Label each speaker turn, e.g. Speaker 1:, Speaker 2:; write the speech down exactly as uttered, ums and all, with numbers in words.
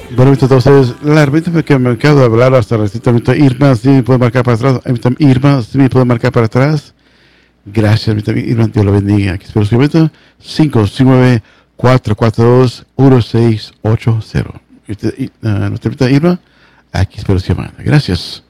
Speaker 1: Bueno, entonces, la herramienta que me acabo de hablar hasta recientemente, Irma, si me puede marcar para atrás. Irma, si me puede marcar para atrás. Gracias, Irma, Dios lo bendiga. Aquí espero su momento. cinco cinco nueve, cuatro cuatro dos, uno seis ocho cero. Nuestra Irma, aquí espero su llamada. Gracias.